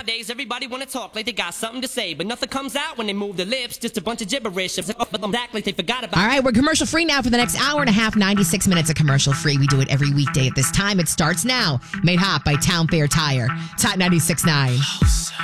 Nowadays, everybody wanna talk like they got something to say, but nothing comes out when they move their lips. Just a bunch of gibberish. Act like they forgot about. All right, we're commercial free now for the next hour and a half. 96 minutes of commercial free. We do it every weekday at this time. It starts now. Made hot by Town Fair Tire. It's Hot 96.9.